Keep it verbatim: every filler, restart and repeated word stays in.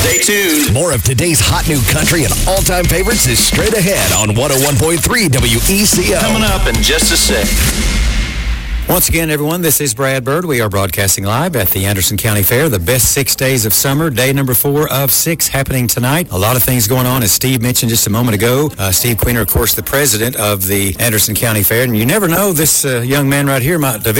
Stay tuned. More of today's hot new country and all-time favorites is straight ahead on one oh one point three W E C O. Coming up in just a sec. Once again, everyone, this is Brad Bird. We are broadcasting live at the Anderson County Fair, the best six days of summer. Day number four of six happening tonight. A lot of things going on, as Steve mentioned just a moment ago. Uh, Steve Queener, of course, the president of the Anderson County Fair. And you never know, this uh, young man right here might